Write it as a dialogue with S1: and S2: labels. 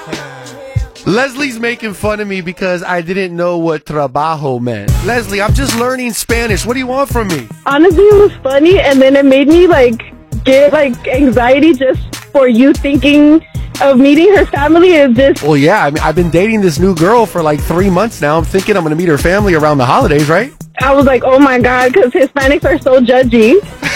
S1: Leslie's making fun of me because I didn't know what trabajo meant. Leslie, I'm just learning Spanish. What do you want from me?
S2: Honestly, it was funny, and then it made me get anxiety just for you thinking of meeting her family. Is just
S1: Well, yeah, I mean, I've been dating this new girl for 3 months now. I'm thinking I'm going to meet her family around the holidays, right?
S2: I was like, oh my God, because Hispanics are so judgy.